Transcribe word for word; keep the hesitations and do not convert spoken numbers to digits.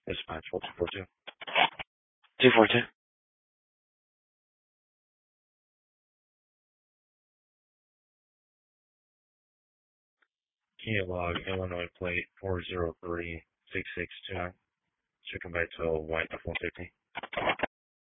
Dispatch, what, two four two? two four two. Key log, Illinois plate four zero three six six two nine. Should come back to a white F one fifty.